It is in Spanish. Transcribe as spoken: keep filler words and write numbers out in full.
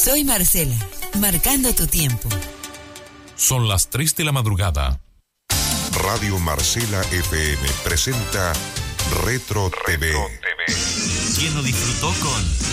Soy Marcela, marcando tu tiempo. Son las tres de la madrugada. Radio Marcela F M presenta Retro T V. ¿Quién lo disfrutó con